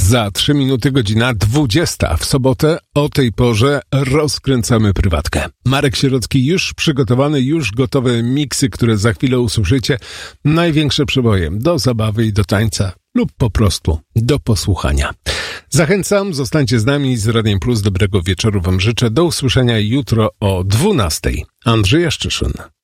Za 3 minuty godzina 20. W sobotę o tej porze rozkręcamy prywatkę. Marek Sierocki już przygotowany, już gotowe miksy, które za chwilę usłyszycie. Największe przeboje do zabawy i do tańca lub po prostu do posłuchania. Zachęcam, zostańcie z nami z Radiem Plus. Dobrego wieczoru wam życzę. Do usłyszenia jutro o 12:00. Andrzej Jaszczyszyn.